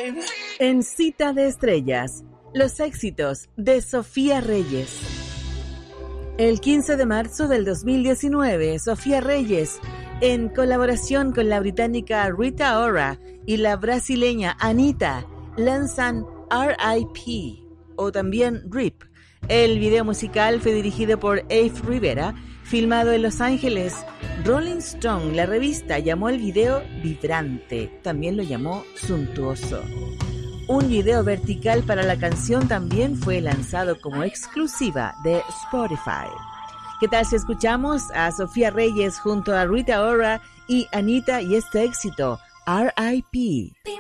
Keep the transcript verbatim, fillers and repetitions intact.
En Cita de Estrellas, los éxitos de Sofía Reyes. El quince de marzo del dos mil diecinueve, Sofía Reyes, en colaboración con la británica Rita Ora y la brasileña Anitta, lanzan R I P o también R I P. El video musical fue dirigido por Ave Rivera, filmado en Los Ángeles. Rolling Stone, la revista, llamó el video vibrante, también lo llamó suntuoso. Un video vertical para la canción también fue lanzado como exclusiva de Spotify. ¿Qué tal si escuchamos a Sofía Reyes junto a Rita Ora y Anitta y este éxito, R I P?